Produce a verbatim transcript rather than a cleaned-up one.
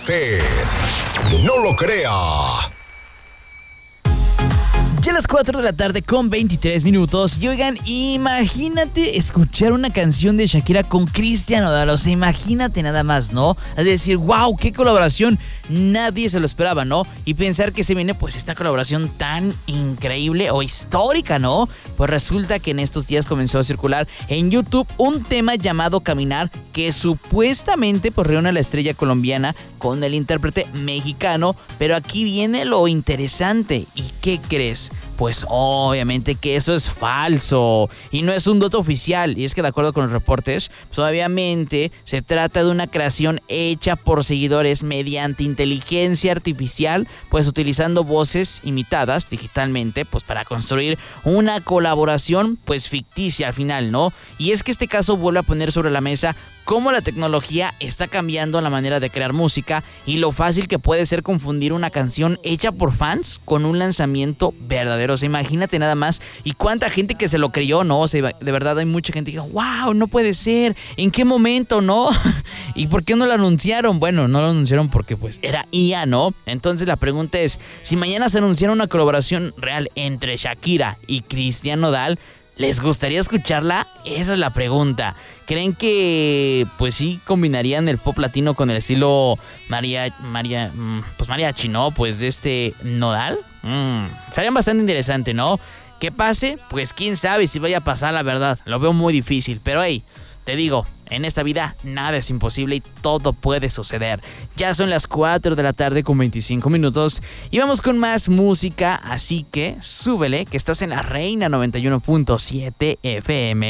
usted no lo crea. Ya a las cuatro de la tarde con veintitrés minutos. Y oigan, imagínate escuchar una canción de Shakira con Cristian Nodal. O sea, imagínate nada más, ¿no? Es decir, wow, qué colaboración. Nadie se lo esperaba, ¿no? Y pensar que se viene pues esta colaboración tan increíble o histórica, ¿no? Pues resulta que en estos días comenzó a circular en YouTube un tema llamado Caminar, que supuestamente pues reúne a la estrella colombiana con el intérprete mexicano. Pero aquí viene lo interesante. ¿Y qué crees? Pues obviamente que eso es falso y no es un dato oficial. Y es que de acuerdo con los reportes, pues obviamente se trata de una creación hecha por seguidores mediante inteligencia artificial, pues utilizando voces imitadas digitalmente, pues para construir una colaboración pues ficticia al final, ¿no? Y es que este caso vuelve a poner sobre la mesa cómo la tecnología está cambiando la manera de crear música y lo fácil que puede ser confundir una canción hecha por fans con un lanzamiento verdadero. O sea, imagínate nada más y cuánta gente que se lo creyó, ¿no? O sea, de verdad hay mucha gente que dijo, wow, no puede ser, ¿en qué momento, no? ¿Y por qué no lo anunciaron? Bueno, no lo anunciaron porque pues era I A, ¿no? Entonces la pregunta es, si mañana se anunciara una colaboración real entre Shakira y Cristian Nodal, ¿les gustaría escucharla? Esa es la pregunta. ¿Creen que, pues sí, combinarían el pop latino con el estilo María, María, pues mariachi, ¿no? Pues de este Nodal. Mm, sería bastante interesante, ¿no? ¿Qué pase? Pues quién sabe si vaya a pasar, la verdad. Lo veo muy difícil, pero hey, te digo, en esta vida nada es imposible y todo puede suceder. Ya son las cuatro de la tarde con veinticinco minutos y vamos con más música, así que súbele, que estás en La Reina noventa y uno punto siete F M.